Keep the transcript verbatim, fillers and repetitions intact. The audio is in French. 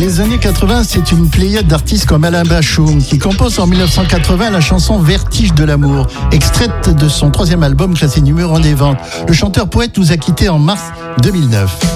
Les années quatre-vingts, c'est une pléiade d'artistes comme Alain Bachung qui compose en dix-neuf cent quatre-vingts la chanson Vertige de l'amour, extraite de son troisième album classé numéro un des ventes. Le chanteur-poète nous a quittés en mars deux mille neuf.